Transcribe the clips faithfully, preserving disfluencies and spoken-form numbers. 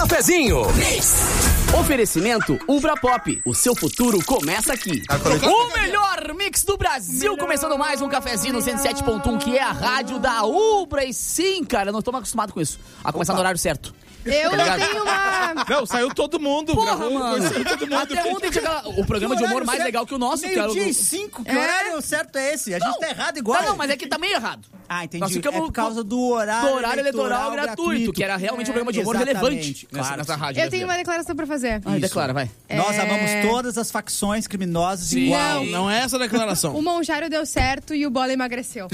Cafezinho. Oferecimento Ubra Pop. O seu futuro começa aqui. O melhor mix do Brasil. Melhor. Começando mais um cafezinho no cento e sete ponto um, que é a rádio da Ubra. E sim, cara, eu não tô mais acostumado com isso. A começar Opa. no horário certo. Eu tá não tenho uma... Não, saiu todo mundo. Porra, gravou, mano. Saiu todo mundo. Até ontem tinha aquela... o programa de humor mais certo? legal que o nosso. Meio dia e cinco, que é? horário certo é esse? A gente não, tá errado igual. Não, não, mas é que tá meio errado. Ah, entendi. Nós ficamos é por causa do horário, do horário eleitoral, eleitoral gratuito, gratuito, que era realmente é, um programa de humor relevante claro, nessa rádio. Eu tenho uma declaração pra fazer. Ah, declara, vai. É... Nós amamos É... todas as facções criminosas Sim. igual. Não. Não é essa a declaração. O Monjaro deu certo e o Bola emagreceu.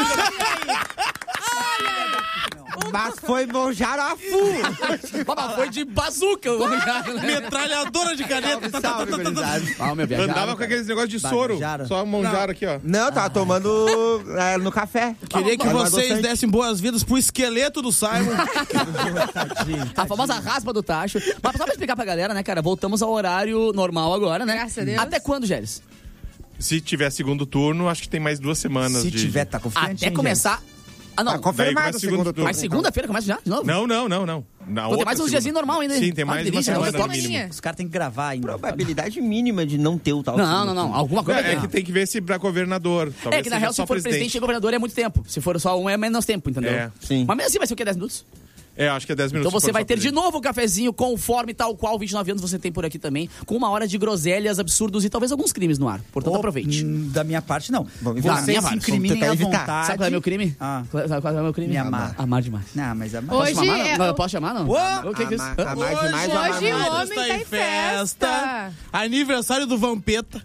Mas foi Monjaro a full. Mas foi de bazuca. Metralhadora de caneta. Salve, salve, ah, meu viajado, Andava com aqueles negócios de soro. Baguejara. Só Monjaro aqui, ó. Não, tava tomando é, no café. Queria que Mas vocês bastante. dessem boas-vindas pro esqueleto do Simon. A famosa raspa do tacho. Mas só pra explicar pra galera, né, cara? Voltamos ao horário normal agora, né? Graças a Deus. Até quando, Gélis? Se tiver segundo turno, acho que tem mais duas semanas. Se de... tiver, tá confiante. Até hein, começar... Ah, não. Tá confirmado começa o segundo segundo turno. Mas segunda-feira começa já, de novo? Não, não, não, não. Na Então outra tem mais uns segunda. diazinhos normal ainda. Sim, tem Ah, mais que uma delícia, semana não, no top. mínimo. Os caras têm que gravar ainda. Probabilidade mínima de não ter o tal. Não, não, não. Alguma coisa É, é que tem que ver se pra governador. Talvez É que na seja real, só se for presidente e governador é muito tempo. Se for só um, é menos tempo, entendeu? É. Sim. Mas mesmo assim vai ser o quê? dez minutos? É, acho que é dez minutos. Então se você for vai só ter de presidente. novo o cafezinho conforme tal qual vinte e nove anos você tem por aqui também, com uma hora de groselhas, absurdos e talvez alguns crimes no ar. Portanto, Ou, aproveite. hum, Da minha parte, não. Vamos Da Vocês minha se parte. incriminem Vamos à tentar evitar. vontade. Sabe qual é o meu crime? Ah. Sabe qual é o meu crime? Me amar. Amar demais. Não, mas... amar- Hoje Posso chamar? Não? é- Não, eu posso chamar, não? Uou! O que que é isso? Amar- amar demais ou amar Hoje o mais? homem tá em festa. Aniversário do Vampeta.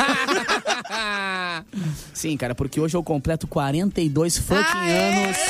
Sim, cara, porque hoje eu completo quarenta e dois fucking Aê! anos.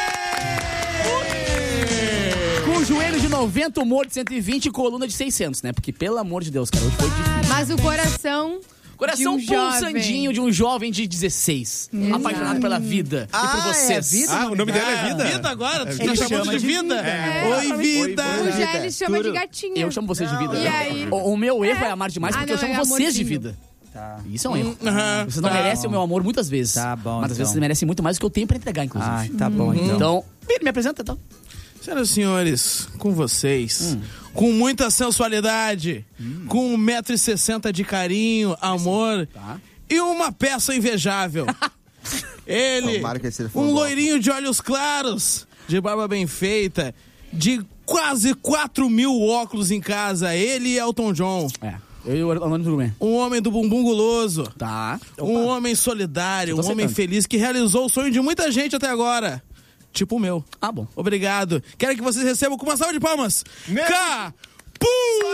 Com joelho de noventa, humor de cento e vinte e coluna de seiscentos, né? Porque, pelo amor de Deus, cara, hoje foi difícil. Mas o coração... Coração de um pulsandinho jovem. de um jovem de dezesseis. Exato. Apaixonado pela vida. e por Ah, é vocês. vida? Ah, o nome dela é Vida? Vida agora? Tu Ele tá chamando chama de de vida? É. Oi, vida. O Gélis chama de gatinha. Eu chamo vocês de vida. E aí? O, o meu erro é, amar demais Ah, porque não, eu chamo é vocês de amorzinho. vida. Tá. Isso é um erro. Aham. Vocês não Tá merecem bom. o meu amor muitas vezes. Tá bom, Mas às vezes então. vocês merecem muito mais do que eu tenho pra entregar, inclusive. Ah, tá bom, então. Então, me apresenta, então. Senhoras e senhores, com vocês, Hum. com muita sensualidade, com um metro e sessenta de carinho, amor Tá. e uma peça invejável. Ele, Tomara que esse for um bom. loirinho de olhos claros, de barba bem feita, de quase quatro mil óculos em casa, ele e Elton John. É. Eu e o Anônimo Gourmet. Um homem do bumbum guloso. Tá. Um homem solidário, Eu um tô homem aceitando. feliz que realizou o sonho de muita gente até agora. Tipo o meu. Ah, bom. Obrigado. Quero que vocês recebam com uma salva de palmas. Capum!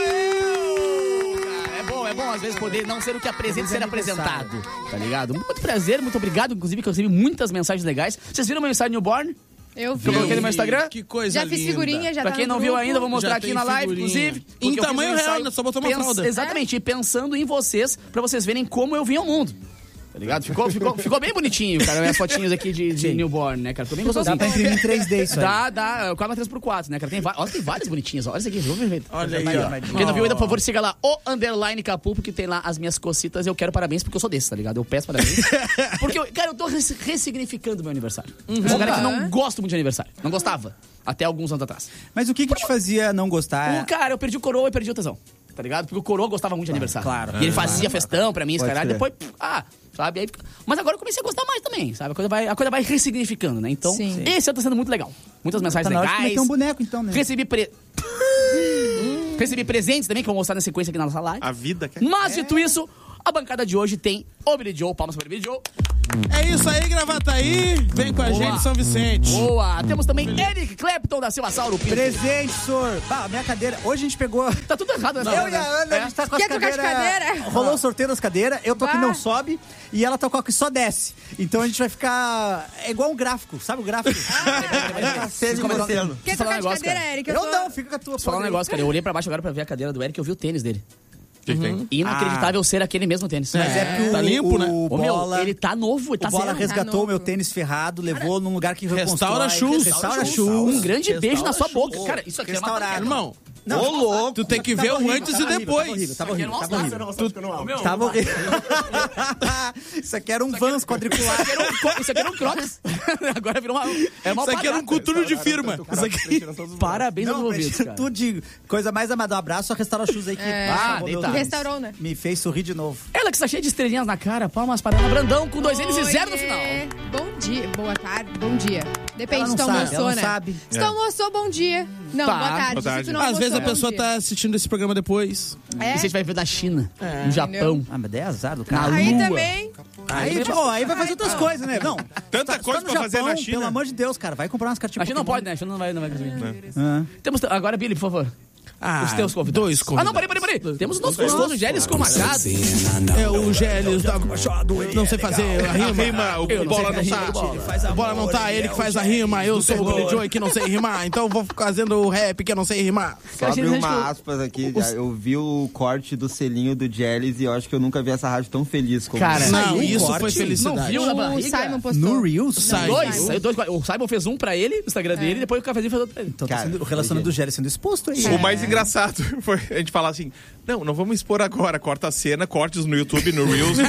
É bom, é bom às vezes poder não ser o que apresenta, ser apresentado. Tá ligado? Muito prazer, muito obrigado. Inclusive, que eu recebi muitas mensagens legais. Vocês viram meu mensagem newborn? Eu Que eu coloquei no meu Instagram? Que coisa Já fiz linda. figurinha, já Pra tá quem no não viu grupo. ainda, vou mostrar Já aqui tem na live, figurinha. inclusive. Em porque eu fiz tamanho um real, ensaio né? Só botou uma pens- fralda. Exatamente, e pensando em vocês, pra vocês verem como eu vim ao mundo. Tá ligado? Ficou, ficou, ficou bem bonitinho, cara, minhas fotinhas aqui de, de newborn, né, cara? Ficou bem gostosinho. Dá pra imprimir em três D isso aí. Dá, dá, quatro três por quatro, né, cara? Tem, va- olha, tem várias bonitinhas, ó. Olha isso aqui, vou ver. Olha aí, Vai, ó. vai, vai. Quem não viu ainda, por favor, siga lá o underline Capu, porque tem lá as minhas cocitas. Eu quero parabéns, porque eu sou desse, tá ligado? Eu peço parabéns. Porque, eu, cara, eu tô res- ressignificando meu aniversário. Eu sou um cara que não gosto muito de aniversário. Não gostava. Até alguns anos atrás. Mas o que que te fazia não gostar? O cara, eu perdi o coroa e perdi o tesão. Tá ligado? Porque o coroa gostava muito de aniversário. claro. E ele fazia festão pra mim, esse Pode caralho. crer. Depois, pff, ah, sabe? Aí, fica- mas agora eu comecei a gostar mais também, sabe? A coisa vai, a coisa vai ressignificando, né? Então, Sim. esse ano tá sendo muito legal. Muitas mensagens Tá na hora de legais. meter um boneco, então, né? Recebi pre... Recebi presentes também, que eu vou mostrar na sequência aqui na nossa live. A vida quer. Mas, dito isso, a bancada de hoje tem o Billy Joe. Palmas para o Billy Joe. É isso aí, Gravataí. Vem com a Boa. gente, São Vicente. Boa. Temos também Eric Clapton da Silva Sauro Pinto. Presente, senhor. Bah, minha cadeira. Hoje a gente pegou... Tá tudo errado, né? Eu e a Ana, a gente tá com as Quer trocar de cadeiras... cadeira? Rolou o sorteio das cadeiras, eu tô que Bah. não sobe e ela tá com a que só desce. Então a gente vai ficar... É igual um gráfico, sabe o gráfico? Sendo Como é que- inocente. Quer Preciso falar trocar um de negócio, cadeira, cara. Eric? Eu tô- não, fica com a tua. Preciso falar um podre. negócio, cara. Eu olhei pra baixo agora pra ver a cadeira do Eric e eu vi o tênis dele. O que, que tem? Inacreditável ser aquele mesmo tênis. Mas é porque Tá o, limpo, o, né? o Ô, meu, Bola... ele tá novo, ele tá O Bola zero. resgatou Tá o meu novo. tênis ferrado, levou num lugar que Restaura reconstrói. shoes. Restaura Restaura shoes. Um grande beijo na sua Restaura boca. Cara, isso aqui é uma Restaurado. pancada. Irmão, Não, Ô, louco. Tu tem que ver Tava o horrível, antes tava e horrível, depois. Tava horrível, tava horrível. Nossa, Tu- Tava horrível. Isso aqui era um Vans quadriculado. Isso aqui era um, co- isso aqui era um Crocs. Agora virou uma. É uma Isso aqui era um coturno de firma. Isso aqui... Parabéns aos Não, envolvidos, mas cara. tudo de coisa mais amada. Um abraço a Restaura Shoes aí que É. Ah, salvou deitado. meu tênis. Restaurou, né? Me fez sorrir de novo. Ela que está cheia de estrelinhas na cara, palmas para Ana Brandão com dois N's e zero no Oiê. final. Bom dia, boa tarde, bom dia. Depende Ela se não tu sabe, almoçou, ela não né? sabe. Se tu almoçou, bom dia. Não, Tá. boa tarde. Boa tarde. Se tu não Às almoçou, vezes a bom pessoa dia. tá assistindo esse programa depois. É? E se a gente vai ver da China, no Japão. Ah, mas daí é azar do cara. Aí Lua. também. Aí, pô, aí vai fazer outras coisas, né? Não. Tanta tá- coisa tá no pra fazer Japão, na China. Pelo amor de Deus, cara. Vai comprar umas cartinhas. A gente não pode, né? A gente não vai, não vai conseguir. Ah. Temos agora, Billy, por favor. Ah, Os teus convidados. dois Ah, convidados. não, peraí, peraí, peraí. Temos o nosso gostoso Gélis com Machado. É o Gélis da... Não sei fazer a A rima. rima, o Eu não sei bola não fazer a tá. rima do Bola. A bola não tá, ele que faz a rima. Eu sou o Billy Joy que não sei rimar. Então vou fazendo o rap que eu não sei rimar. Só abrir Gente, uma aspas aqui. já Eu vi o corte do selinho do Jellies e eu acho que eu nunca vi essa rádio tão feliz como Cara, Não, Saiu isso corte? foi Não felicidade. viu na O barriga? Simon postou. No Reels? Sai. Dois, Simon. saiu dois. O Simon fez um pra ele, no Instagram dele, e depois o cafezinho fez outro pra ele. Então tá Cara, sendo, o relacionamento do Gélis sendo exposto aí. O mais engraçado foi a gente falar assim: não, não vamos expor agora. Corta a cena, cortes no YouTube, no Reels.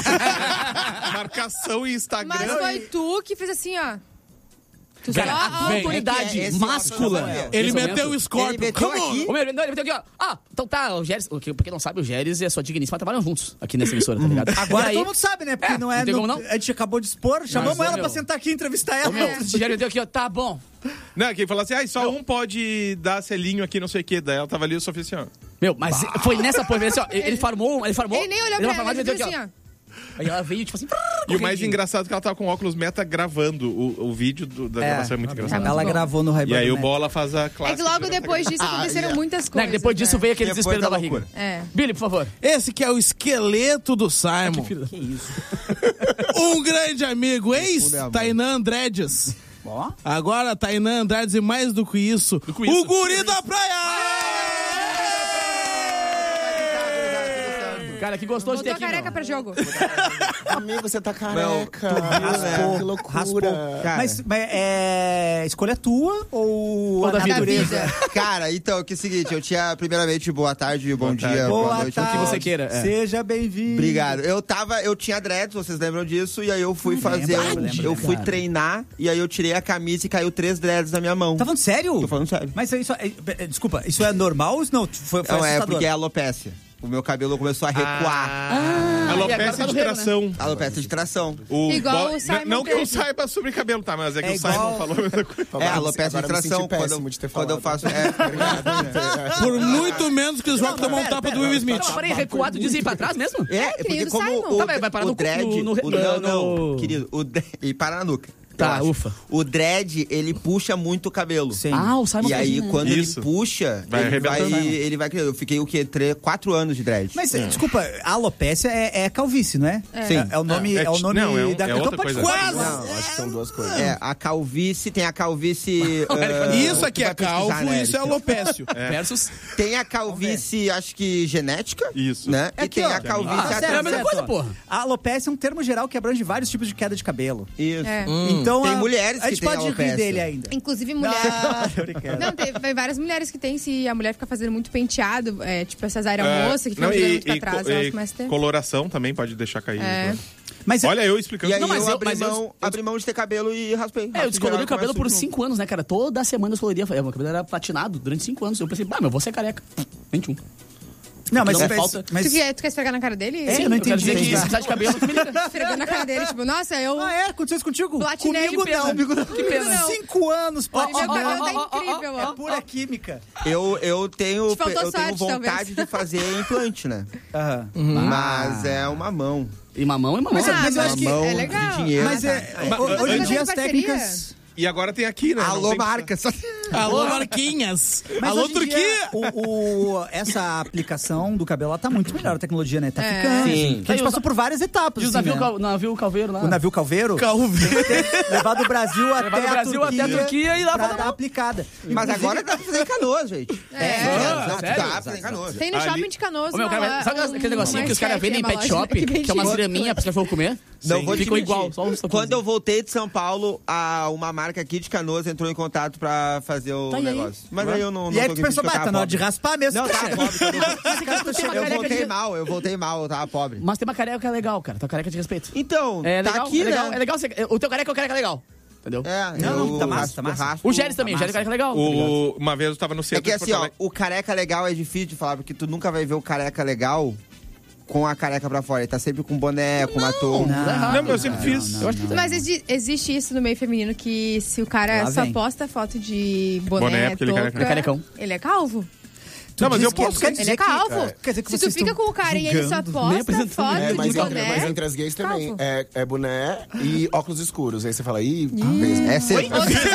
Marcação e Instagram. Mas foi tu que fez assim, ó. Tu Cara, só, ó, a autoridade É que esse máscula. óculos Ele Nesse meteu momento. o Scorpion. Ele meteu Come on. aqui. Ô, meu, não, ele meteu aqui, ó. Ah, então tá, o Gélis, o que- pra quem não sabe, o Gélis e a sua digníssima trabalham juntos aqui nessa emissora, tá ligado? Agora E aí, todo mundo sabe, né? Porque É, não é. não tem no- como não. A gente acabou de expor, chamamos Mas, ô, ela meu. pra sentar aqui e entrevistar Ô, ela. meu, o Gélis meteu aqui, ó, tá bom. Não, quem falou assim, ah, só um pode dar selinho aqui, não sei o quê. Daí ela tava ali, eu só fiz assim, ó. Meu, mas foi nessa porra, assim, ó, ele farmou, ele farmou. Ele nem olhou deu uma pra ela, farmada e ele meteu fez aqui, assim, ó. ó. Aí ela veio, tipo assim... E o mais correndinho. engraçado é que ela tava com óculos meta gravando. O, o vídeo do- da É. gravação é muito engraçado. Ela bom. gravou no E Ray-Ban. aí o né? Bola faz a É clássica. que logo de- depois disso aconteceram muitas Né, coisas. depois disso né? veio aquele Depois desespero da da barriga. loucura. É. Billy, por favor. Esse que é o esqueleto do Simon. Que isso? Um grande amigo, fundo é amor. ex-Tainan Andredes. Ó. Agora, Tainan Andrades e mais do que isso, que o isso. guri da praia! Cara, que gostoso de ter Voltou aqui, careca meu. pra jogo. Amigo, você tá Meu, careca. Raspou, Que loucura. raspou. Cara. Mas, mas é escolha tua ou, Ou a da vida? natureza? Da vida. Cara, então, que é o seguinte, eu tinha, primeiramente, boa tarde, bom dia, tarde. boa, Boa noite. tarde. O que você queira, é. Seja bem-vindo. Obrigado. Eu tava, eu tinha dreads, vocês lembram disso? E aí eu fui fazer, lembro, um- lembro, eu lembro. fui treinar, e aí eu tirei a camisa e caiu três dreads na minha mão. Tá falando sério? Tô falando sério. Mas isso, é- é- desculpa, isso é normal ou isso não? Foi, foi Não, é assustador? porque é alopecia. O meu cabelo começou a recuar. Ah, Alopecia e agora tá no de rego, né? tração. Alopecia de tração. O Igual Bola- o Simon Não que eu teve. saiba sobre cabelo, tá? Mas é que É o Simon igual- falou a mesma coisa. É, alopecia de agora me senti tração. Quando péssimo eu, de ter quando eu falado. faço... É, Por muito menos que os Rock tomam um tapa do Will Smith. Não, peraí, recuado diz ir pra trás mesmo? é que nem porque do como Simon. o, Tá, vai- vai parar o no- dread... no- no- o, não, não, no- querido. O, dre- e parar na nuca. Tá, eu acho. ufa. O dread, ele puxa muito o cabelo. Sim. Ah, o Simon E aí, fez, né? quando Isso. ele puxa, Vai ele vai, arrebentando. ele vai... Eu fiquei, o quê? Três, quatro anos de dread. Mas, desculpa, a alopecia é, é calvície, não é? Sim. É, é o nome, É, é, o nome não, é um- da... é então outra pode coisa. quase. Não, acho que são duas coisas. É, a calvície, tem a calvície... ah, Isso aqui é tu vai pesquisar, calvo, né, isso é Eric? alopécio. Versus... Tem a calvície, acho que genética. Isso. Né? É e aqui, tem ó. a calvície... Ah, atrás- sério, é a mesma coisa, ó. porra. A alopecia é um termo geral que abrange vários tipos de queda de cabelo. Isso. É. Então, Tem a, mulheres a que gente têm pode rir alopecia. dele ainda. Inclusive mulher. Ah, tô brincando. Não, tem, tem várias mulheres que tem, se a mulher fica fazendo muito penteado, é, tipo essas áreas É, moça que fica não, virando e, muito pra e trás, co- elas e começam a ter. coloração também pode deixar cair. É. Mas Olha, eu explicando. E aí Não, mas eu, eu- abri, mas eu- mão, eu- abri mão de ter cabelo e raspei. É, eu Raspei descolori geral, o cabelo por começo de cinco anos, né, cara? Toda semana eu descoloria. É, meu cabelo era platinado durante cinco anos. Eu pensei, bah, meu, vou ser careca. vinte e um. não, mas, não mas, falta. mas- Tu, quer, tu quer esfregar na cara dele? É, Sim. eu não Eu quero entendi. dizer que se Tá. precisar de cabelo, tu me liga. Esfregando na cara dele, tipo, nossa, eu... Ah, é? Aconteceu isso contigo? Platinei, Comigo que pena. não. Comigo não. Que pena. Não. Cinco anos, Meu platinado. cabelo tá ó, ó, incrível, É ó. pura química. Eu, eu tenho, Te faltou eu tenho sorte, vontade talvez. de fazer implante, né? Aham. Mas é uma mão. E mamão e mamão. Mas, Ah, mas eu mas acho que... é mão legal. de dinheiro. Mas é, Ah, ho- hoje em Mas dia é as parceria? técnicas... E agora tem aqui, né? Não Alô, tem- marca. Alô, Marquinhas. Mas Alô, hoje em dia, Turquia. o, o- essa aplicação do cabelo, ela tá muito melhor, a tecnologia, né? Tá É. ficando. Sim. Porque a gente passou por várias etapas. Diz o assim, navio, né? cal- navio calveiro lá. O navio Calveiro, Calveiro. levado do Brasil até do Brasil a Turquia, até a Turquia e lá pra pra dar dar- aplicada. Mas Inclusive, agora dá pra fazer em Canoas, gente. É. não, sério? dá pra fazer em Canoas. Tem no Ali- shopping de Canoas. Ô, meu, cara, uma- sabe um- aquele negocinho uma que os caras esquete, vendem em uma pet loja shop? vende Que é uma isso. graminha pra cachorro comer? Não vou te Ficam mentir. igual. Só os Quando eu voltei de São Paulo, a, uma marca aqui de Canoas entrou em contato pra fazer fazer o Tá aí, negócio. Mas Vai. aí eu não, E não aí tô tu pensou, porque eu bah, tava tá na hora de pobre. raspar mesmo. Não, tava pobre. Eu, Mas é que tu tem uma eu careca voltei de... mal, eu voltei mal, eu tava pobre. Mas tem uma careca legal, cara. Tua careca de respeito. Então, É tá legal, aqui, é legal, né? é legal. ser- O teu careca é o careca legal. Entendeu? É, Não, eu não, tá massa, raspo- tá massa. raspo- O Gélis também, tá o Gélis é o massa. careca legal. tá ligado? O, uma vez eu tava no É centro que de assim, Porto ó, Alegre. o careca legal é difícil de falar, porque tu nunca vai ver o careca legal com a careca pra fora. Ele tá sempre com boné, com uma touca. Tá errado. Não, mas eu sempre fiz. Eu acho que Mas exi- existe isso no meio feminino que se o cara Lá só vem. posta foto de boné, Boné, porque ele é touca, careca. É carecão. ele é calvo? Não, mas diz eu que- posso. quer Ele dizer é que- calvo. é, quer dizer que Se vocês tu fica estão com o cara e ele só julgando, nem posta apresentando foto É, de mas, boné... entre, mas entre as gays também. calvo. É, é boné e óculos escuros. Aí você fala, ih, mesmo. É sempre.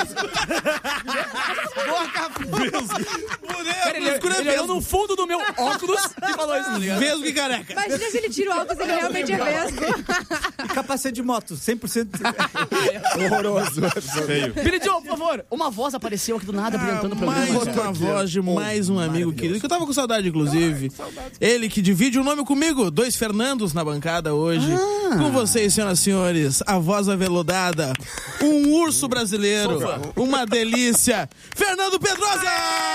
Cara, ele, ele olhou no fundo do meu óculos e falou isso, tá ligado? Vesgo e careca. Imagina se ele tira o óculos e ele realmente é vesgo. capacete de moto, cem por cento. Horroroso. Feio. Billy Joe, por favor. Uma voz apareceu aqui do nada, brilhantando o programa. Mais cara. uma voz de mais um amigo querido, que eu tava com saudade, inclusive. Ele que divide o nome comigo, dois Fernandos na bancada hoje. Com vocês, senhoras e senhores, a voz aveludada, um urso brasileiro, uma delícia, Fernando Pedrosa!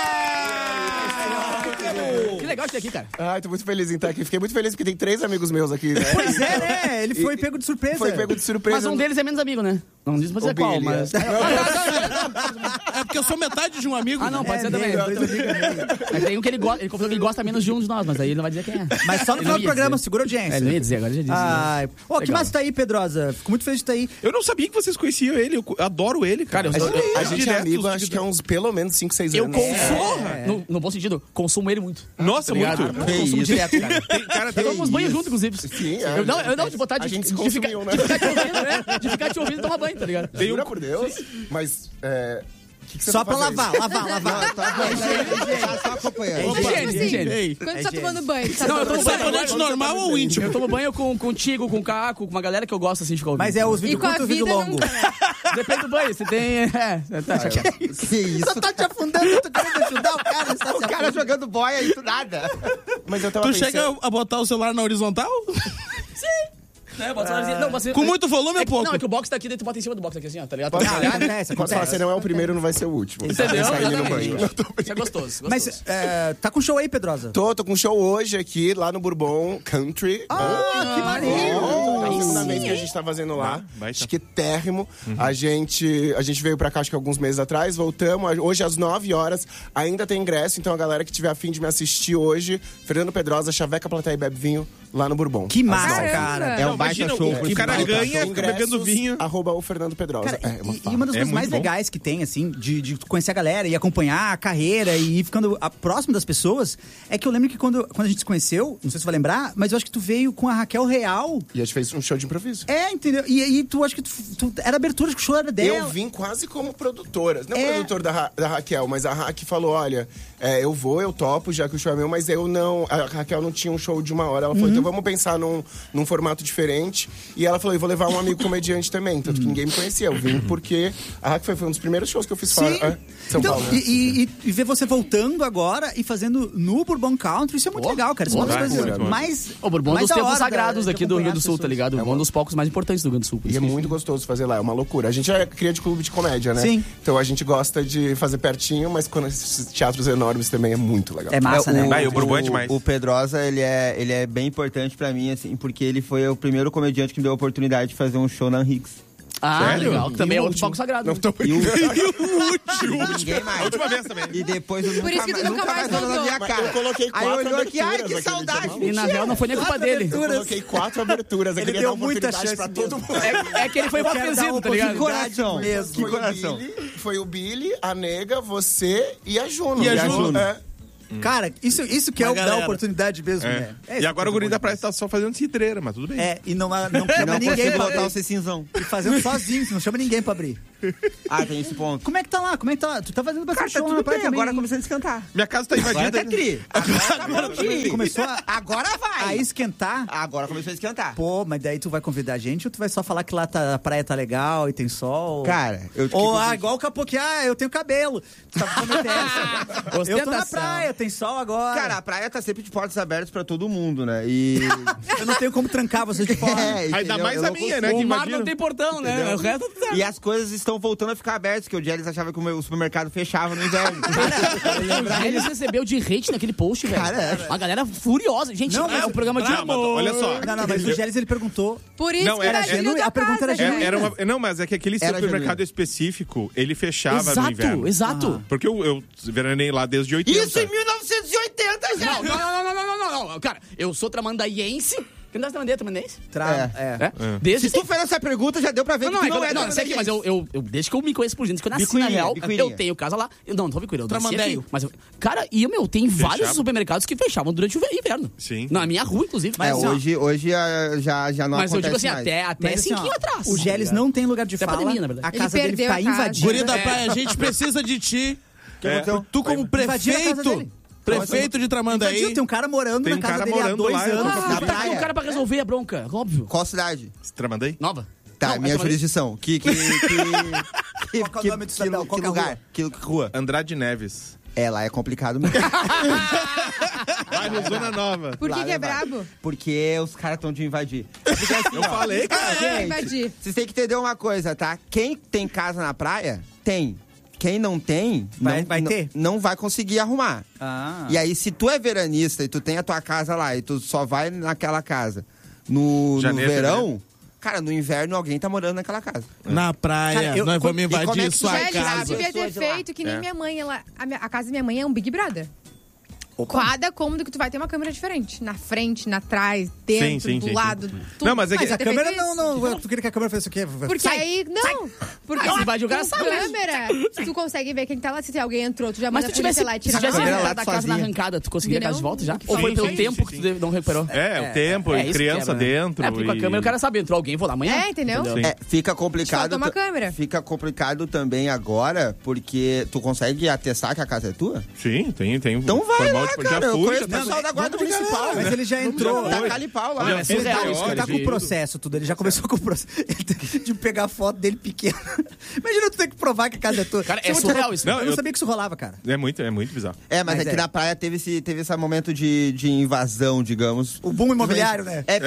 Que legal de ter aqui, cara. Ai, tô muito feliz em estar aqui. Fiquei muito feliz porque tem três amigos meus aqui, né? Pois é, né? Ele foi pego de surpresa. Foi pego de surpresa. Mas um deles é menos amigo, né? Não diz pra dizer O qual, Billy, mas... é. É porque eu sou metade de um amigo. Ah, não, pode É, ser também. meio, dois amigos meio. Mas tem um que ele gosta, ele confessou que ele gosta menos de um de nós, mas aí ele não vai dizer quem é. Mas só no Ele final não do ia programa, dizer. segura a audiência. É, ele não ia dizer, agora já disse. Ai, ô, que Legal. massa tá aí, Pedrosa. Fico muito feliz de estar aí. Eu não sabia que vocês conheciam ele. Eu adoro ele, cara. Cara, eu- eu- A gente é direto, amigo, os acho que é uns pelo menos cinco, seis Eu anos. consumo, no, no bom sentido, consumo ele muito. Nossa, Tá ligado? muito. Eu consumo direto, cara. Tem, cara, tem Tomamos banho junto, inclusive. Sim, é. Eu não, eu não de botar de, A gente se de, ficar, consumiu, né? de ficar te ouvindo, né? De ficar te ouvindo e tomar banho, tá ligado? Tem um- Jura por Deus? Mas, é... que que você Só tá pra fazendo? lavar, lavar, lavar. Tá bom, tá só acompanhando. É Mas, higiene, tipo assim, higiene. Ei, quando É tu tá higiene. tomando banho, tu tá Não, eu tomando tomo banho. sabonete normal ou íntimo? Eu tomo banho com, contigo, com o Caco, com uma galera que eu gosto assim de ficar ouvindo. Mas é os E vídeos com a curtos ou vídeo vida longo? nunca, né? Depende do banho, você tem... É, tá chateado. Que isso? Só tá te afundando, eu tô querendo ajudar o cara. Está O cara jogando boia e tu nada. Mas eu tava Tu pensando... chega a botar o celular na horizontal? É, bota o não, você, Com muito volume é ou que- pouco? Não, é que o box tá aqui, daí tu bota em cima do box aqui assim, ó, tá ligado? Posso Pra falar? olhar, Acontece, Posso falar, acontece. se não é o primeiro, não vai ser o último. Entendeu? Tá saindo no Exatamente. banho. Isso é gostoso, gostoso. Mas é, tá com show aí, Pedrosa? Tô, tô com um show hoje aqui, lá no Bourbon Country. Ah, que maneiro! É a segunda vez que a gente tá fazendo lá. Vai, tá. Chiquitérrimo. A, gente, a gente veio pra cá, acho que alguns meses atrás, voltamos. Hoje, às nove horas, ainda tem ingresso. Então, a galera que tiver afim de me assistir hoje, Fernando Pedrosa, Chaveca, Plateia e Bebe Vinho, lá no Bourbon. Que massa, Caramba. cara. É um Não, baita imagina, show. o- porque o cara baita ganha, show. fica bebendo vinho. Arroba o Fernando Pedrosa. Cara, é uma e, farra. e uma das É coisas mais muito bom. legais que tem, assim, de, de conhecer a galera e acompanhar a carreira e ir ficando a- próximo das pessoas, é que eu lembro que quando, quando a gente se conheceu, não sei se você vai lembrar, mas eu acho que tu veio com a Raquel Real. E a gente fez um show de improviso. É, entendeu? E aí tu acho que tu, tu- era abertura, acho que o show era dela. Eu vim quase como produtora. Não É. produtor da, Ra- da Raquel, mas a Raquel falou: olha, é, eu vou, eu topo, já que o show é meu, mas eu não. A Raquel não tinha um show de uma hora. Ela falou: Uhum. então vamos pensar num, num formato diferente. E ela falou: eu vou levar um amigo comediante também. Tanto que ninguém me conhecia. Eu vim porque a Raquel foi, foi um dos primeiros shows que eu fiz fora. Sim. é, São Então, Paulo. Né? e, e- e ver você voltando agora e fazendo no Bourbon Country, isso é muito Oh, legal, cara. Isso é uma das vai, coisas muito bom. mais. O Bourbon é um mais dos da tempos hora sagrados da- de aqui do Rio Grande do acompanhar Sul, as tá ligado? É Um dos palcos mais importantes do Rio Grande do Sul. por E é isso que- muito gostoso fazer lá, é uma loucura. A gente é cria de clube de comédia, né? Sim. Então a gente gosta de fazer pertinho, mas quando esses teatros enormes também é muito legal. É massa, É, né? Vai, o Bourbon é demais. O Pedrosa, ele é, ele é bem importante pra mim, assim, porque ele foi o primeiro comediante que me deu a oportunidade de fazer um show na Hicks. Ah, Sério? legal. Que também é E o outro último? palco sagrado. Não né? tô E o último. Ninguém A mais. última vez também. E depois eu Por isso que tu nunca mais olhou na voltou. minha cara. Eu coloquei Aí quatro olhou aqui, ai, aberturas que naquele saudade. E na real não foi nem culpa dele. Eu coloquei quatro aberturas. Eu Ele queria deu dar muita oportunidade chance pra mesmo. todo mundo. É, é que ele foi Eu quero dar vencido, uma tá ligado? Que coração. mesmo. Que Foi o, coração. Billy, foi o Billy, a Nega, você e a Juno. E a Juno. É. Cara, isso, isso que é Uma o da galera. oportunidade mesmo, É. né? É E isso agora o que é guri bom da praia demais. tá só fazendo cidreira, mas tudo bem. É, e não, não Eu chama não ninguém consigo pra botar o abrir. Cecinzão. E fazendo sozinho, não chama ninguém pra abrir. Ah, tem esse ponto. Como é que tá lá? Como é que tá lá? Tu tá fazendo Cara, bastante tá show tudo na praia bem, também. agora começando a esquentar. Minha casa tá Agora invadida. tá tri. Agora tá tri. Começou a, Agora vai. a esquentar. Agora começou a esquentar. Pô, mas daí tu vai convidar a gente ou tu vai só falar que lá tá, a praia tá legal e tem sol? Cara, eu... Ou, ah, igual o Capoque, ah, eu tenho cabelo. Tu tá ficando essa. Eu tô na Ostentação. praia, tem sol agora. Cara, a praia tá sempre de portas abertas pra todo mundo, né? E... eu não tenho como trancar vocês de fora. É, Ainda entendeu? mais Eu a não minha, né? O que mar imagina. não tem portão, né? O resto tá certo. E as coisas estão voltando a ficar abertos, que o Gélis achava que o, meu, o supermercado fechava no inverno. O Gélis recebeu de hate naquele post, velho. Cara, a galera furiosa. Gente, Não, é mas- um programa de Não, mas amor. olha só. Não, não, mas o Gélis, ele perguntou... Por isso Não, que era era genuíno, genuíno a pergunta era É, genuína. era uma, não, mas é que aquele Era supermercado genuíno. específico, ele fechava Exato, no inverno. exato. Porque eu, eu veranei lá desde oitenta. Isso em mil novecentos e oitenta, já! Não, não, não, não, não, não, não, não. Cara, eu sou tramandaiense. Quem nós tramandaia, tramandaense? Tra... É. É. É? Desde Se tu fez essa pergunta, já deu pra ver Não, que não, tu é, não é não, não, sei aqui, mas eu, eu, eu, desde que eu me conheço por gente, que eu nasci Bicuinha, na real, bicuinha. eu tenho casa lá. Eu, não, não tô bicuinha, eu nasci Tramandaio. aqui. Mas, eu- cara, e, meu, tem vários Fechava. supermercados que fechavam durante o inverno. Sim. Na minha rua, inclusive. É, Mas, assim, ó, hoje, hoje ah, já, já não mas eu acontece digo assim, mais. até, até Mas, assim, cinquinho ó, atrás. O Gélis não tem lugar de Até fala. pandemia, na verdade. A Ele casa dele perdeu tá a casa. invadida. Guri da praia, a gente precisa de ti. O que aconteceu? Tu como Invadiram a casa prefeito, dele. prefeito de Tramandaí. Invadiu, tem um cara morando Tem na um casa cara dele há morando dois lá, eu anos. nunca Na Tá aqui praia. um cara pra resolver a bronca, óbvio. Qual cidade? Tramandei? Nova. Tá, Não, minha essa- jurisdição. Que, que, que, que, Qual que é o nome do que, cidadão? que, Qual que é a lugar? Que, que rua? Andrade Neves. É, lá é complicado mesmo. Bairro Zona Nova. Por que Lá que é vai. brabo? Porque os caras estão de invadir. Porque, assim, Eu ó, falei, cara. É, gente, invadir. vocês têm que entender uma coisa, tá? Quem tem casa na praia, tem. Quem não tem, Vai- não, vai não- ter? não vai conseguir arrumar. Ah. E aí, se tu é veranista e tu tem a tua casa lá e tu só vai naquela casa no, no Janeiro, verão, fevereiro. cara, no inverno alguém tá morando naquela casa. Na praia, Cara, eu- nós vamos e como é invadir que sua vai Velho, tirar casa. as devia ter pessoas de lá? feito que nem É. minha mãe. Ela, a, minha- a casa da minha mãe é um Big Brother. Cada cômodo que tu vai ter uma câmera diferente. Na frente, na trás, dentro, Sim, sim, do sim, lado. sim. Tudo. Não, mas é que- Devia A ter câmera feito não, isso. não. Tu queria que a câmera fizesse o quê? Porque Sai. aí. Não! Porque Aí se invade o cara, sai, né? câmera, tu consegue ver quem tá lá. Se tem alguém entrou, tu já Mas manda se a polícia tivesse, lá e se tira tivesse na câmera hora. lá da casa na sozinha. arrancada, tu conseguiria a casa de volta já? Sim, Ou foi pelo sim, tempo sim, que sim. tu deve- não recuperou? É, o tempo, É, isso criança que é, né? dentro. É, porque com a e- câmera o cara sabe, entrou alguém, vou lá amanhã. É, entendeu? Sim. É, fica complicado. Falta uma ta- câmera. Fica complicado também agora, porque tu consegue atestar que a casa é tua? Sim, tem, tem. Então vai formal lá, de- cara. Já Eu fui, conheço já o tá- pessoal da guarda municipal. Mas ele já entrou. Tá calipau lá. Já É fui, surreal já isso, fui. Ele tá com o processo, tudo. Ele já começou com o processo de pegar a foto dele pequena. Imagina tu ter que provar que a casa é tua. Cara, Isso é muito surreal louco. isso. Eu Não, não eu- sabia que isso rolava, cara. É muito, é muito bizarro. É, mas, Mas aqui é. na praia teve esse, teve esse momento de, de invasão, digamos. O boom imobiliário, né? É,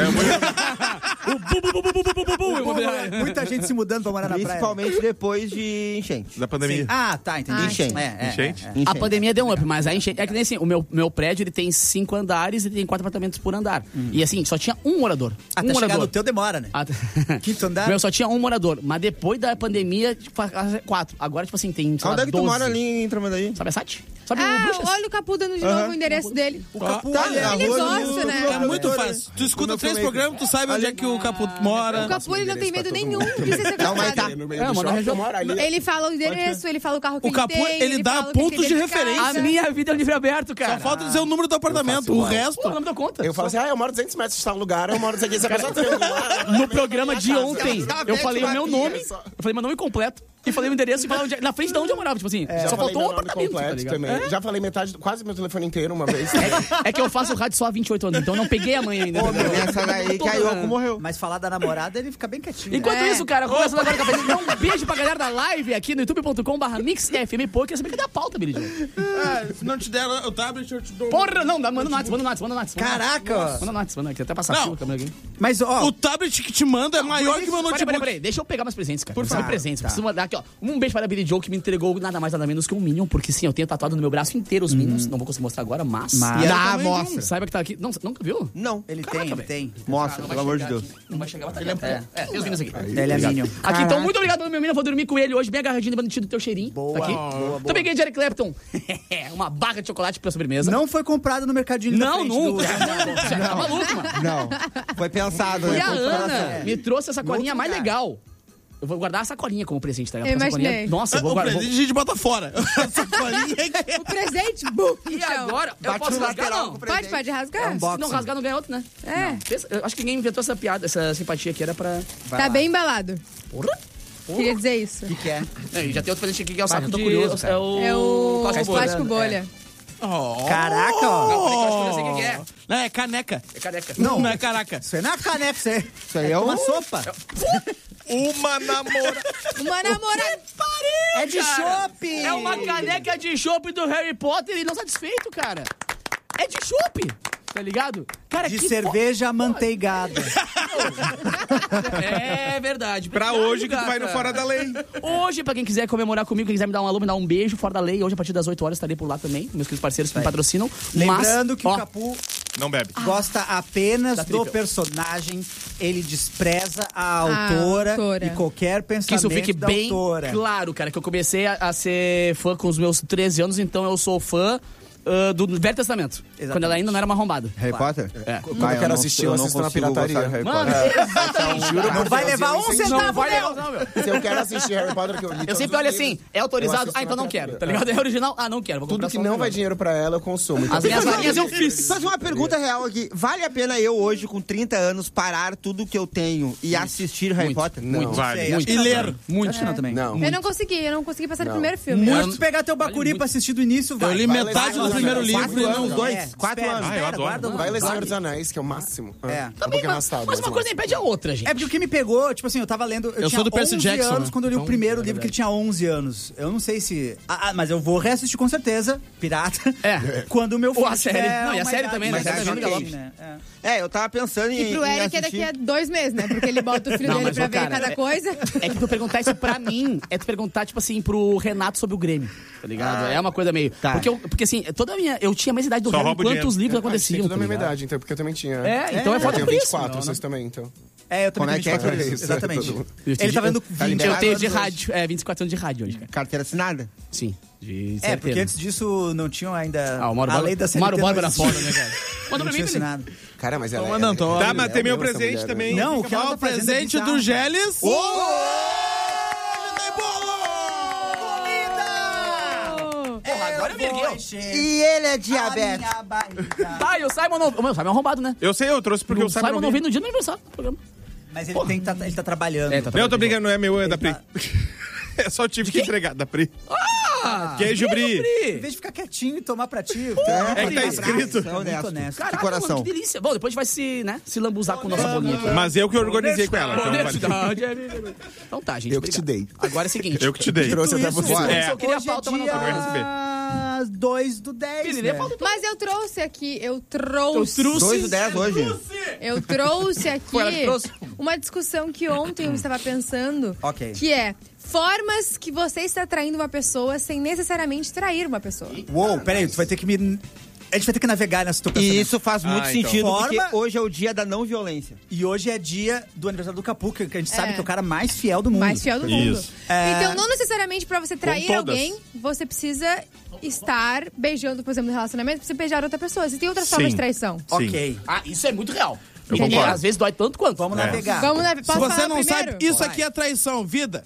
O bu, bu, bu, bu, bu, bu, bu, bu, imobiliário. Muita gente se mudando pra morar na praia. principalmente depois de enchente. Da pandemia. Sim. Ah, tá, entendi. Ah, Enchente. É, é, Enchente? é, é. A Enchente. pandemia deu um up, mas a enchente. É que nem assim, o meu, meu prédio ele tem cinco andares e tem quatro apartamentos por andar. E assim, só tinha um morador. Até um chegar morador. no teu demora, né? Até- Quinto andar? Meu, só tinha um morador. Mas depois da pandemia, tipo, faz- quatro. Agora, tipo assim, tem. sei lá, Onde é que tu doze. mora ali em Tramandaí? Sabe a Sati? Sabe o Ah, Bruxas? olha o Capu dando de novo o endereço dele. O Capu, Tá, olha, na ele rua gosta, do- né? do- É muito do- fácil. Tu escuta do três meu programas, tu sabe onde é que o Caputo mora. O Capu ele não tem medo nenhum de ser Não, mas tá. sequestrado. No meio É, do mano, shopping, região- eu moro ali. Ele fala o endereço, ele fala o carro que O ele Capu, tem. ele dá fala o que pontos ele tem de dentro referência. A casa. minha vida é um livre aberto, cara. Só falta dizer o número do apartamento. O resto. Pô, não me deu conta. Eu falo assim, ah, eu moro duzentos metros de tal lugar, eu moro aqui. Você pensa No programa de ontem, Tá eu vendo, falei o meu Marquinhos? nome, eu falei meu nome completo, e falei o endereço e falei onde- na frente de onde eu morava. Tipo assim, Já só falei faltou meu um nome apartamento, tá completo ligado? também. Já falei metade, quase meu telefone inteiro uma vez. É que eu faço rádio só há vinte e oito anos, então eu não peguei a manhã ainda. Essa daí que a Yoko morreu. Mas falar da namorada, ele fica bem quietinho. Enquanto É. isso, cara, começando agora o cafezinho. Dá um beijo pra galera da live aqui no youtube ponto com barra mix F M. Pô, quer saber cadê a pauta, Billy Joe? Ah, se não te der o tablet, eu te dou. Porra, não, dá, manda no WhatsApp, manda no WhatsApp, manda no WhatsApp. Caraca, ó. Manda no WhatsApp, manda aqui, até passar Não. fio a câmera aqui. Mas, ó, O tablet que te manda é maior que meu Peraí, notebook. peraí, peraí, deixa eu pegar meus presentes, cara. Por favor. presentes, Tá. preciso mandar aqui, ó. Um beijo para a Billy Joe, que me entregou nada mais, nada menos que um Minion, porque sim, eu tenho tatuado no meu braço inteiro os Minions. Não vou conseguir mostrar agora, mas... Mas- E Ah, ela também mostra. viu. Saiba que tá aqui. Não, você nunca viu? Não. ele Caraca, tem, ele velho. tem. Mostra, Não pelo vai amor de chegar Deus. aqui, Não vai chegar, vai estar é, é, tem os Minions aqui. Ele é Minion. Aqui, então, muito obrigado pelo meu Minion. Vou dormir com ele hoje, bem agarradinho, batido do teu cheirinho. Boa, Tá aqui. boa, boa. Também ganhei de Eric Clapton. Uma barra de chocolate pra sobremesa. Não foi comprado no mercadinho da Não, frente nunca. do- Já tá maluco, mano. Não. Foi pensado, E né? a Foi Ana pensado. me trouxe a sacolinha outro mais lugar. legal. Eu vou guardar a sacolinha como presente, tá? Eu Porque a sacolinha- imaginei. Nossa, eu vou O guardar. presente a gente bota fora. Essa colinha aqui. O presente, bum, E no chão. agora, eu Bate posso no rasgar, lateral não? com o Pode, presente. pode rasgar. É um box. Se não rasgar, não ganha outro, né? É. Pensa- eu acho que quem inventou essa piada, essa simpatia aqui era pra... Vai Tá lá. bem embalado. Porra! Queria dizer isso. O que que é? É, e já tem outro presente aqui que é o Vai, saco eu tô de... curioso, cara. é o... É o plástico bolha. plástico bolha. Oh. Caraca, ó. Não, peraí que eu acho que eu sei o que que é. Não, é caneca. É careca. Não, não é caraca. Isso aí não é caneca, isso aí. Isso aí é uma um- sopa. Uma namorada. Uma namorada. É de Cara, chopp. É uma caneca de chopp do Harry Potter e não satisfeito, cara. É de chopp, tá ligado? Cara, De que cerveja amanteigada. É verdade. Pra hoje que tu vai no Fora da Lei. Hoje, pra quem quiser comemorar comigo, quem quiser me dar um alô, me dar um beijo, Fora da Lei. Hoje, a partir das oito horas, estarei por lá também. Meus queridos parceiros que me patrocinam. Lembrando Mas, que ó, o Capu Não bebe. gosta apenas Da do tripel. personagem, ele despreza a A autora, autora. e qualquer que pensamento isso fique da bem autora. claro, cara, que eu comecei a, a ser fã com os meus treze anos, então eu sou fã uh, do Velho Testamento. Exatamente. Quando ela ainda não era uma arrombada. Harry Potter? É. Quando eu quero assistir, eu assisto na pirataria. Mano, exatamente. Não vai levar um Não centavo, Não vai meu! levar, não, meu. Se eu quero assistir Harry Potter, que eu li Eu todos sempre os olho livros, assim, é autorizado? assisto Ah, então na não quero, tá pirataria. ligado? É original? Ah, não quero. Vou Tudo comprar que só não um vai negócio. dinheiro pra ela, eu consumo. Então, As minhas varinhas eu fiz. Fazer uma pergunta real aqui. Vale a pena eu hoje, com trinta anos, parar tudo que eu tenho e assistir Harry Muito. Potter? Não. Vale. Sei, acho que E não ler. também. Muito. Acho que não também. Não. Eu não consegui, eu não consegui passar Não. no primeiro filme. Muito Eu- pegar teu bacuri muito. pra assistir do início, vai. Eu li vai metade ler do primeiro Quatro livro e anos, não... os dois. É, Quatro espera, anos. Ah, eu espera, adoro. guarda um- Vai ler guarda Senhor um- dos Anéis, que é o máximo. É. É um pouquinho arrastado. Mas uma eu coisa acho. impede a outra, gente. É porque o que me pegou, tipo assim, eu tava lendo. Eu, Eu tinha sou do Percy onze Jackson, anos né? quando eu li Então, o primeiro é livro, que ele verdade. tinha onze anos. Eu não sei se. Ah, ah, mas eu vou reassistir com certeza, Pirata. É. Quando o meu filho. Ou a série. tiver Não, e a uma série idade também, né? mais A série ok, também, né? É. É, eu tava pensando em, E pro em Eric é daqui assistir. a dois meses, né? Porque ele bota o filho Não, dele mas, pra ô, ver cara, cada é- coisa. É que tu perguntar isso pra mim, é tu perguntar, tipo assim, pro Renato sobre o Grêmio, tá ligado? É uma coisa meio... Tá. Porque, eu, porque assim, toda a minha... Eu tinha a mesma idade do Só Renato rouba o enquanto os dinheiro. livros Ah, tem aconteciam, tudo a tá mesma ligado? idade, então, porque eu também tinha. É, então é, Eu foda tenho por vinte e isso. quatro, Não, não. vocês também, então. É, eu também Como é tenho que é vinte e quatro que é anos. isso? Exatamente. Todo mundo. Eu Ele tenho tá de- vendo tá vinte liberado Eu tenho de hoje. rádio, é, vinte e quatro anos de rádio hoje, cara. Carteira assinada? Sim, de É, certeza. porque antes disso não tinham ainda. Ah, o Mauro a Borba, lei da o Mauro C L T Borba não era foda, existia. né, cara? Manda Não pra mim, tinha Felipe. assinado. Cara, mas ela Toma, é... não, ela é- toma. Tá, ela mas é tem meu mesmo essa presente mulher, também. né? Não, o que ela Ó, tá o fazendo é presente bizarro. do Geles. Ô! Tem bolo! Porra, agora eu me erguei, ó. E ele é diabético. Tá, e o Simon não... O meu Simon é arrombado, né? Eu sei, eu trouxe porque o o Simon Simon não não veio. veio no dia do meu aniversário do programa. Mas ele, tem, tá, ele tá trabalhando. É, tá Não, eu tô brincando, não é meu, é da Pri. tá- É só eu tive que entregar, da Pri. Ah, Queijo Brie. Em vez de ficar quietinho e tomar pra ti. É que tá escrito. É muito honesto. Caraca, coração. mano, que delícia. Bom, depois a gente vai se, né, se lambuzar com nossa bolinha aqui. Mas eu que organizei com ela. Então, vale. Honestidade é viver. Então tá, gente. Eu que te obrigado. dei. Agora é o seguinte. Eu que te dei. Trouxe até você. É. Eu queria a Hoje é pauta, mas não Vai trouxe. receber. dia dois do dez, Queria né? a pauta, então. Mas eu trouxe aqui, eu Eu trouxe. trouxe. dois do dez hoje. Eu trouxe aqui Foi ela que trouxe? uma discussão que ontem eu estava pensando. Ok. Que é formas que você está traindo uma pessoa sem necessariamente trair uma pessoa. Uou, peraí, tu vai ter que me. A gente vai ter que navegar nesse teu E pensamento. isso faz muito Ah, então. sentido, porque Forma- hoje é o dia da não violência. E hoje é dia do aniversário do Capu, que a gente É. sabe que é o cara mais fiel do mundo. Mais fiel do mundo. Isso. É. Então, não necessariamente pra você trair todas. alguém, você precisa estar beijando, por exemplo, no relacionamento, pra você beijar outra pessoa. Você tem outras Sim. formas de traição. Ok. Ah, isso é muito real. Eu Entendeu? concordo. Às vezes dói tanto quanto. Vamos É. navegar. Vamos lá, Se posso você falar não primeiro? sabe, isso aqui é traição, vida.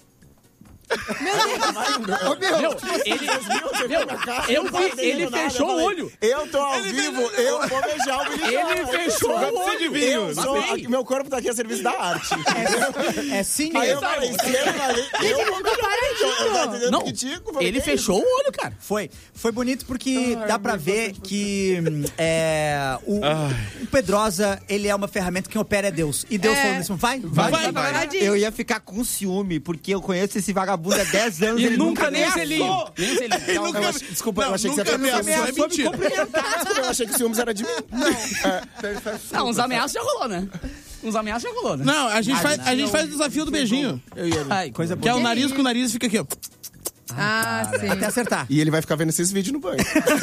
Ô, meu, Meu, ele, meu, eu vi, ele fechou o olho. Eu tô ao vivo, eu vou beijar o Billy Ele fechou o olho. Eu sou, Mas bem. aqui, meu corpo tá aqui a serviço da arte. É sim Aí eu mesmo. falei, se ele falei, eu vou beijar. Eu tô atendendo Não, pitico, falei, ele que fechou o olho, cara. Foi. Foi bonito porque dá pra ver que hum, é, o, o Pedrosa, ele é uma ferramenta, quem opera é Deus. E Deus É. falou isso, vai? Vai, vai, vai. Pode ir. eu ia ficar com ciúme, porque eu conheço esse vagabundo há dez anos. E ele nunca nem o ameaçou. selinho. Nem o selinho. Ele nunca- Eu achei- desculpa, Não, eu achei que você nunca ia ameaçou, é mentira. Desculpa, eu achei que ciúmes era de mim. Não, uns ameaços já rolou, né? Uns ameaços já rolou, né? Não, a gente, faz, a gente faz o desafio do beijinho. Eu e ele. Ai, Coisa Que é boa. o nariz com o nariz fica aqui, ó. Ah, sim. Até acertar. E ele vai ficar vendo esses vídeos no banho.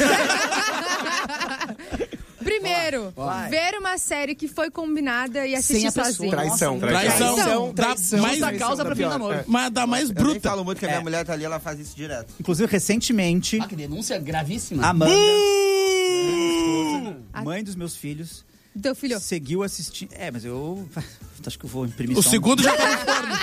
Primeiro, Vai. ver uma série que foi combinada e assistir Sem a pessoa. sozinho. Traição. Traição. Traição. Dá Traição. mais, Justa causa pra fim do pior. namoro. É. mas dá mais Eu nem bruta. falo muito que a minha É. mulher tá ali, ela faz isso direto. Inclusive, recentemente, Ah, que denúncia gravíssima. a Amanda, Hum. mãe dos meus filhos, Teu filho. seguiu assistindo. É, mas eu acho que eu vou imprimir O só um- segundo já tá no forno.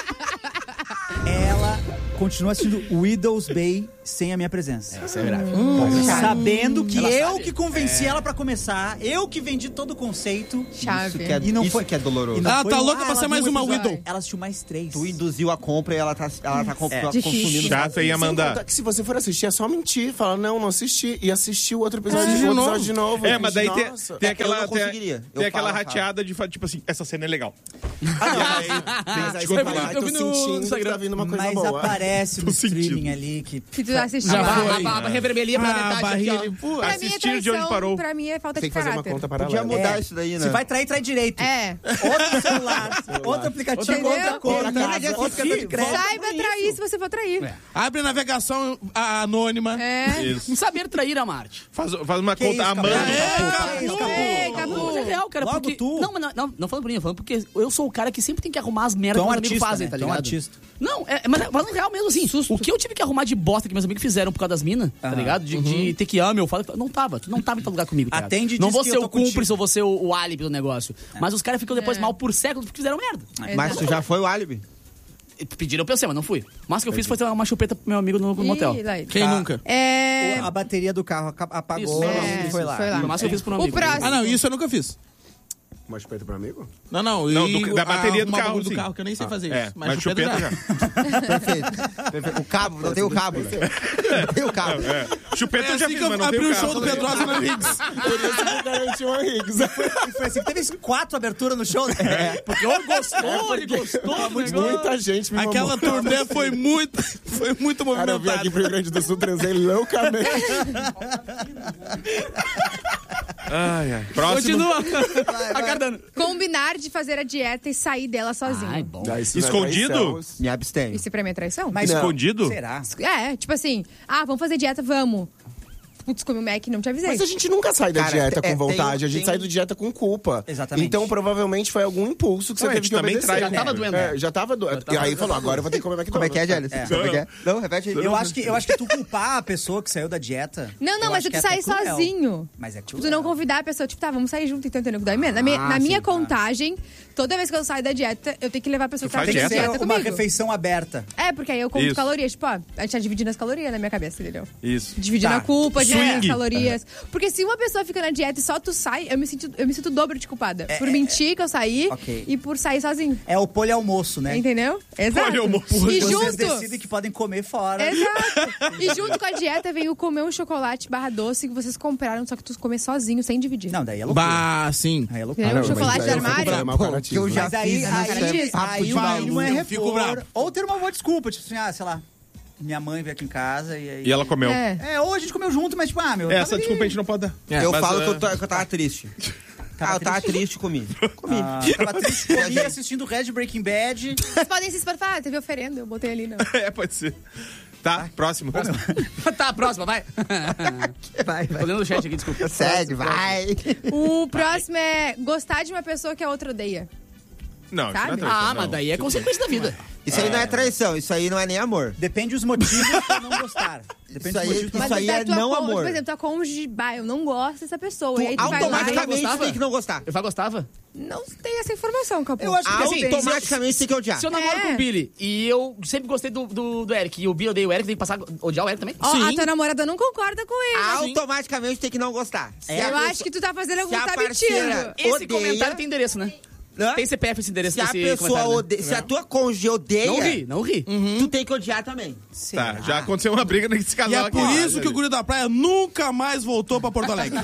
Ela continua assistindo Widow's Bay sem a minha presença. Isso é grave. Sabendo que Ela eu sabe. que convenci ela pra começar, eu que vendi todo o conceito. Chave. Isso que é, E não isso foi- que é doloroso. E não Ela foi tá um, louca ah, pra ela ser viu mais um uma episódio. Widow. Ela assistiu mais três. Tu induziu a compra e ela tá, ela tá comp- Difícil. consumindo. Chata, hein, Sem Amanda? contar que se você for assistir, é só mentir. Fala, não, não assisti. E assistir o outro episódio, Assiste de de novo. novo. episódio de novo. É, mas daí tem, Nossa. tem É, aquela, eu não tem, conseguiria. Eu tem aquela falo, rateada de, fa- tipo assim, essa cena é legal. Ah, Mas aí te você controlar. fala, Eu tô vi no sentindo que Instagram. tá vindo uma coisa Mas boa. aparece no Tô streaming sentindo. ali que Que tu já assisti. Já Já vai, foi. a, a, a reverbelia pela Ah, metade aqui, barriga. ó. Pô, Pra mim é assistir traição, de onde parou. pra mim é falta Tem de que fazer uma caráter. conta Podia paralela. mudar isso daí, né? Se vai trair, trai direito. É. Outro celular, outro aplicativo, Entendeu? outra conta, Outra casa, casa. outro cartão de crédito. Saiba trair se você for trair. Abre a navegação a- anônima. É. Isso. Saber trair a Marte. Faz, faz uma Que conta isso, amando. Capu? É, Que isso, Capu. Ei, Capu. Mas é real, cara. Logo porque... tu. Não, mas não, não, não falando por mim, eu falando porque eu sou o cara que sempre tem que arrumar as merdas Tu é um que meus amigos artista, fazem, né? tá Tu é um ligado? artista. Não, é, mas é falando real mesmo, assim. O que eu tive que arrumar de bosta que meus amigos fizeram por causa das minas, tá Aham. ligado? De, de ter que amar, eu falo, não tava, tu não tava em tal lugar comigo, tá ligado? Atende e Não diz vou que ser eu o tô contigo. cúmplice ou vou ser o, o álibi do negócio. Mas os caras ficam depois É. mal por séculos porque fizeram merda. Mas tu já foi o álibi? Pediram pra eu ser, mas não fui. Mas o que eu fiz foi ter uma chupeta pro meu amigo no, no motel. Ih, lá ele. Quem nunca? É. A bateria do carro aca- apagou Isso. e É, foi lá. foi lá. Mas o que eu fiz pro meu O amigo. próximo. Ah, não, isso eu nunca fiz. Uma chupeta pro amigo? Não, não. Não, e do- da bateria do arrumar o carro, bagulho do sim. carro, que eu nem sei fazer É, isso. mas chupeta já. Perfeito. Perfeito. O cabo, não tem o cabo. Não tem o cabo. É. Chupeta É eu já assim fiz, que eu mas não abri tem o o show do carro. Pedrosa na Riggs. Por isso que eu garanti uma Riggs. E foi assim que teve quatro aberturas no show, né? Porque eu gostou, ele gostou. do negócio. Muita gente me Aquela mamou. turnê foi muito, foi muito Cara, eu vim movimentada. aqui pro Rio Grande do Sul, transei loucamente. Ai, ai. Próximo. Continua. Aguardando. Combinar de fazer a dieta e sair dela sozinho. Ai, bom. Ah, isso não é Escondido? traição. Me abstenho. Isso pra mim é traição? Mas Escondido? será? É, tipo assim, ah, vamos fazer dieta, vamos. Putz, come o Mac, não te avisei. Mas a gente nunca sai da Cara, dieta é, com vontade, tem- a gente tem- sai do dieta com culpa. Exatamente. Então, provavelmente, foi algum impulso que Não, você a teve gente que também obedecer. trai Já tava com- doendo. É, já tava doendo. E aí falou, agora eu vou ter que comer McDonald's. Como é que é, Gélis? É. Como é que é? Não, repete aí. Eu acho, que, eu acho que tu culpar a pessoa que saiu da dieta. Não, não, eu mas acho é que tu sair até cruel. sozinho. Mas é Tipo, tu não convidar a pessoa, tipo, tá, vamos sair junto, então, entendeu? Dói menos. Na minha, Ah, na sim, minha tá. contagem, toda vez que eu saio da dieta, eu tenho que levar a pessoa Tu que tá faz fazendo dieta? dieta uma comigo. refeição aberta. É, porque aí eu conto Isso. calorias. Tipo, ó, a gente tá dividindo as calorias na minha cabeça, entendeu? Isso. Dividindo Tá. a culpa, dividindo as Swing. calorias. Porque se uma pessoa fica na dieta e só tu sai, eu me sinto, eu me sinto o dobro de culpada. É, por é, mentir que eu saí Ok. e por sair sozinho. É o polialmoço, né? Entendeu? Exato. Polialmoço. E Vocês junto. decidem que podem comer fora. Exato. E junto com a dieta veio o comer um chocolate barra doce que vocês compraram, só que tu comer sozinho, sem dividir. Não, daí é loucura. Bah, sim. Aí é loucura. Entendeu? não, mas chocolate daí do eu fico armário. bravo, mau caratismo. Que eu já Mas aí, fiz, aí, né? aí, Papo aí de o maluco. mínimo é Eu fico repor. bravo. Ou ter uma boa desculpa, tipo assim, ah, sei lá, minha mãe veio aqui em casa e aí... E ela comeu. É. É, ou a gente comeu junto, mas tipo, ah, meu... Essa tava ali. desculpa a gente não pode dar. Eu Mas, falo é, que eu, tô- que eu tava triste. Ah, eu tava triste comigo. Comi. Ah, tava triste comigo assistindo Red Breaking Bad. Vocês podem se espantar, ah, teve oferenda, eu botei ali, não. É, pode ser. Tá, próximo. Tá, próxima, vai. Vai, Tô vai. lendo o chat aqui, desculpa. Segue, vai. O próximo é gostar de uma pessoa que a outra odeia. Não, isso não é Sabe? traição, Ah, não. mas daí é consequência da vida. Isso aí não é traição, isso aí não é nem amor. Depende dos motivos pra não gostar. Depende Isso aí- dos motivos pra Isso aí daí é tua não con- amor. Por exemplo, tua cônjuge, bah, eu não gosto dessa pessoa. Tu e aí tu vai lá automaticamente gostava? tem que não gostar. Eu gostava? e não tem essa informação, Capô. Eu acho que assim, Automaticamente tem que odiar. Se eu namoro É. com o Billy e eu sempre gostei do, do, do Eric e o Billy odeia o Eric, tem que passar a odiar o Eric também? Ó, a Sim. tua namorada não concorda com ele. Automaticamente tem que não gostar. Se eu a acho pessoa- que tu tá fazendo algum se a tá parceira- mentindo. Esse Odeia. comentário tem endereço, né? Hã? Tem C P F esse endereço Se a desse pessoa comentário, né? odeia, se a tua cônjuge odeia, Não ri, não ri. tu tem que odiar também. Tá, já aconteceu uma briga nesse casal E é aqui. por ó. isso que o Guri da Praia nunca mais voltou pra Porto Alegre.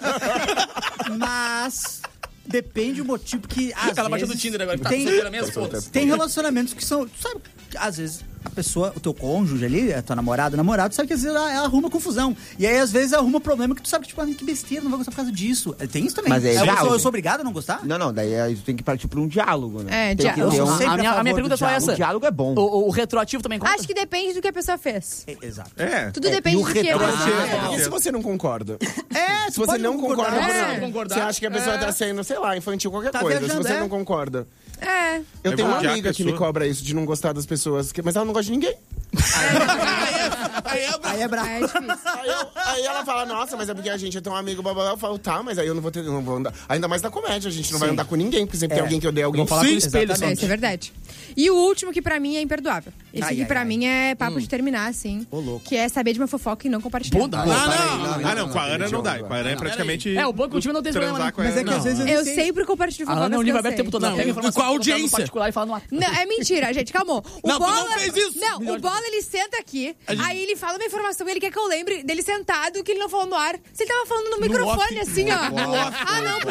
Mas depende do motivo que às Ela baixou do vezes Tinder agora, que tá tem, solteira mesmo, foda-se. tem relacionamentos que são, tu sabe, às vezes a pessoa, o teu cônjuge ali, a tua namorada, namorado, sabe que às vezes ela, ela arruma confusão. E aí às vezes ela arruma problema que tu sabe que tipo, ah, que besteira, não vou gostar por causa disso. Tem isso também. Mas aí eu, já- sou, eu sou obrigado a não gostar? Não, não, daí aí tu tem que partir pra um diálogo, né? É, tem que diálogo. ter Eu um... sou A minha, a minha favor pergunta do é só diálogo. essa. O diálogo é bom. O, o, o retroativo também conta? Acho que depende do que a pessoa fez. É, exato. É. Tudo É, depende e o do que a retorno- pessoa Ah, fez. E se você não concorda? É, Se você não concorda, por É. exemplo, Concordar. você acha que a pessoa tá sendo, sei lá, infantil, qualquer Tá coisa. viajando, se você é. não concorda. É. Eu Eu tenho vou uma odiar a amiga que me pessoa. cobra isso, de não gostar das pessoas, que- mas ela não gosta de ninguém. Aí é Aí é brabo. É difícil. Aí, eu- aí ela fala, nossa, mas é porque a gente é tão amigo, blá, blá, blá. Eu falo, tá, mas aí eu não vou ter, não vou andar. Ainda mais na comédia, a gente não vai Sim. andar com ninguém, porque sempre É. tem alguém que odeia alguém. Vou falar com o Sim, espelho só. É, isso é verdade. E o último que pra mim é imperdoável. Esse Ai, aqui ai, pra ai. mim é papo de terminar, assim. Ô, louco. Que é saber de uma fofoca e não compartilhar. Pô, dá. Ah, Peraí, não. Ah, não, com a Ana não dá. Com a Ana é praticamente. É, o banco contigo não tem problema, transar né? com Mas é ela. que às vezes eu Eu sei- sempre compartilho A fofocas Ana é o que nível eu aberto o sei. tempo todo. Ela Não, pega e informação com a que tá no audiência. particular e fala no WhatsApp. Não, é mentira, gente, calma. O Não, tu Bola... não fez isso. Não, o Bola, ele senta aqui, aí ele fala uma informação e ele quer que eu lembre dele sentado que ele não falou no ar. Se ele tava falando no microfone, off. assim, ó. Ah, não,